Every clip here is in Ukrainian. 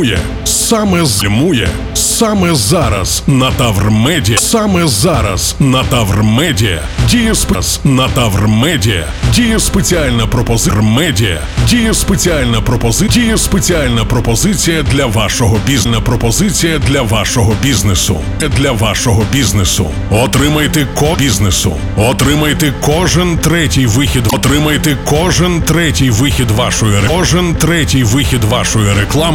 зимує, саме зараз на Тавр Медіа, на Тавр Медіа, діє спеціальна пропозиція для вашого бізнесу. Отримайте кожен третій вихід вашої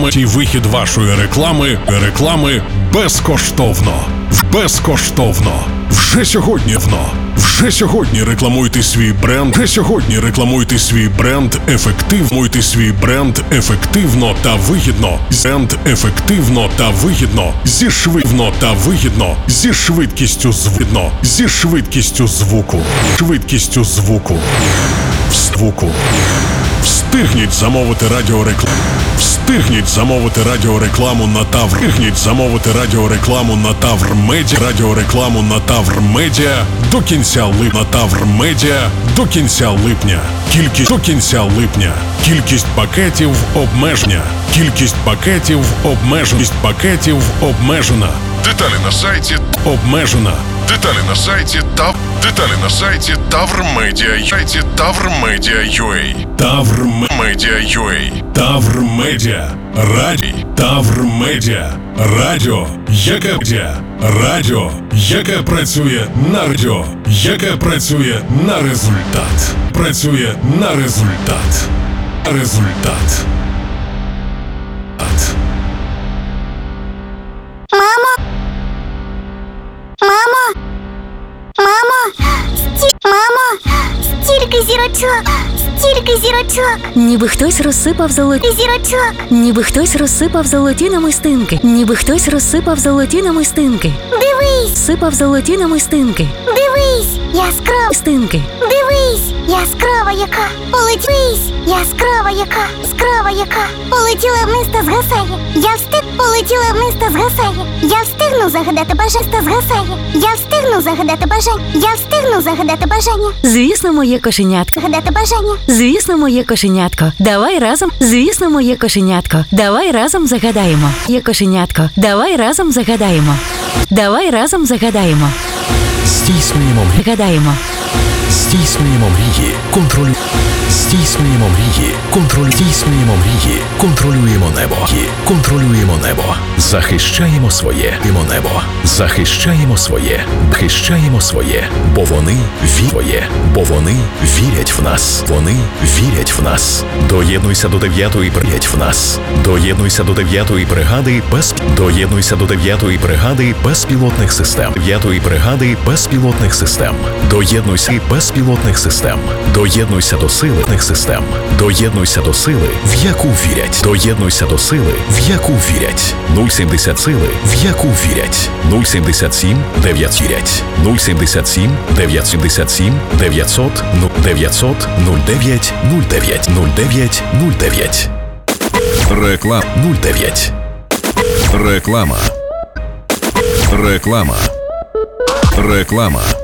реклами безкоштовно. Вже сьогодні рекламуйте свій бренд ефективно та вигідно зі швидкістю звуку. Встигніть замовити радіорекламу на Тавр Медіа до кінця липня. Кількість пакетів обмежена. Деталі на сайті tavrmedia.ua. Тавр Медіа. Радіо, яке працює на результат. Стільки зірочок. Ніби хтось розсипав золоті намистинки. Дивись. Сипав золоті намистинки. Дивись, яскрава. Стинки. Дивись, яскрава яка. Полетілась, яскрава яка. Полетіла вниз та згасає. Полетіла вниз та згасає. Я встигну загадати бажання. Звісно, моє кошенятко. Давай разом загадаємо. Давай разом загадаємо. Здійснюємо мрії. Контролюємо небо. Захищаємо своє бо вони вірять в нас. Доєднуйся до 9-ї бригади безпілотних систем. Доєднуйся до сили, в яку вірять. 070 сили, в яку вірять. 077 900 09 09. Реклама.